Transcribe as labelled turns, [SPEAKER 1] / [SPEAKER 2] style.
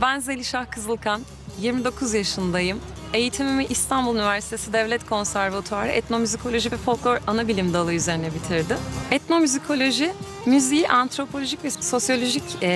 [SPEAKER 1] Ben Zelişah Kızılkan, 29 yaşındayım. Eğitimimi İstanbul Üniversitesi Devlet Konservatuarı Etnomüzikoloji ve Folklor Anabilim Dalı üzerine bitirdim. Etnomüzikoloji, müziği antropolojik ve sosyolojik